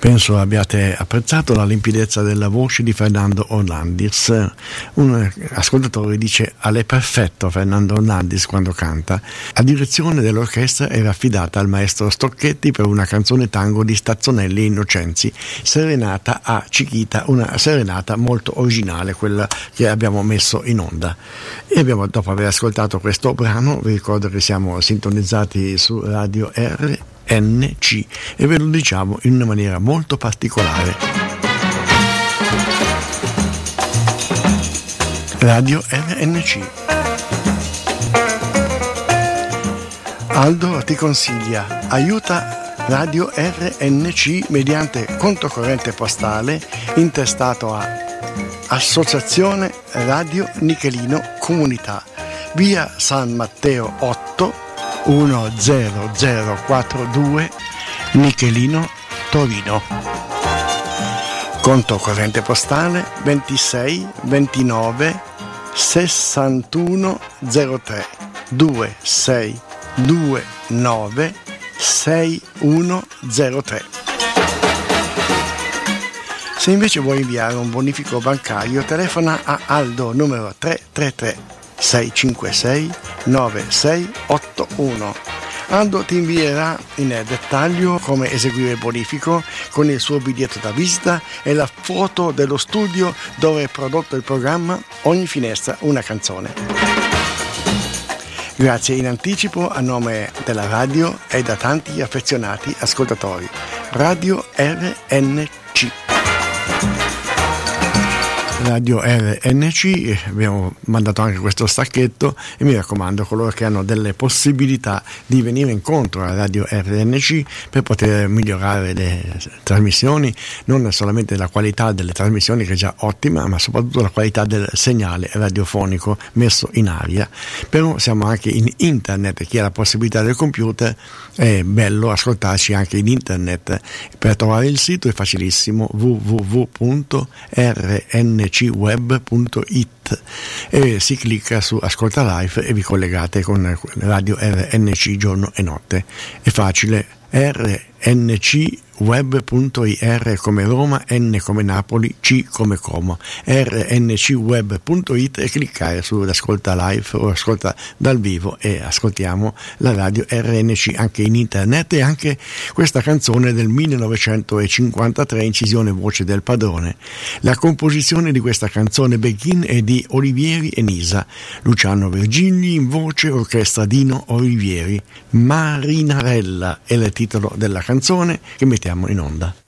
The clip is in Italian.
Penso abbiate apprezzato la limpidezza della voce di Fernando Orlandis. Un ascoltatore dice: "È perfetto Fernando Orlandis quando canta". La direzione dell'orchestra era affidata al maestro Stocchetti per una canzone tango di Stazzonelli e Innocenzi, Serenata a Chiquita, una serenata molto originale, quella che abbiamo messo in onda. E dopo aver ascoltato questo brano, vi ricordo che siamo sintonizzati su Radio RNC e ve lo diciamo in una maniera molto particolare. Radio RNC. Aldo ti consiglia: aiuta Radio RNC mediante conto corrente postale intestato a Associazione Radio Nichelino Comunità, via San Matteo 8 10042 Nichelino, Torino. Conto corrente postale 26 29 61 03 2629 6103. Se invece vuoi inviare un bonifico bancario, telefona a Aldo numero 333 656 9681. Aldo ti invierà in dettaglio come eseguire il bonifico con il suo biglietto da visita e la foto dello studio dove è prodotto il programma Ogni finestra una canzone. Grazie in anticipo a nome della radio e da tanti affezionati ascoltatori. Radio RNC. Radio RNC, abbiamo mandato anche questo stacchetto e mi raccomando, coloro che hanno delle possibilità di venire incontro a Radio RNC per poter migliorare le trasmissioni, non solamente la qualità delle trasmissioni che è già ottima, ma soprattutto la qualità del segnale radiofonico messo in aria. Però siamo anche in internet, chi ha la possibilità del computer è bello ascoltarci anche in internet. Per trovare il sito è facilissimo: www.rnc.web.it e si clicca su Ascolta Live e vi collegate con Radio RNC giorno e notte. È facile: rnc.web.it come Roma, N come Napoli, C come Como, rnc.web.it e cliccare su Ascolta Live o Ascolta dal vivo e ascoltiamo la radio RNC anche in internet. E anche questa canzone del 1953, incisione voce del padrone. La composizione di questa canzone Begin è di Olivieri e Nisa, Luciano Vergigli in voce, orchestra Dino Olivieri. Marinarella è il titolo della canzone che mettiamo in onda.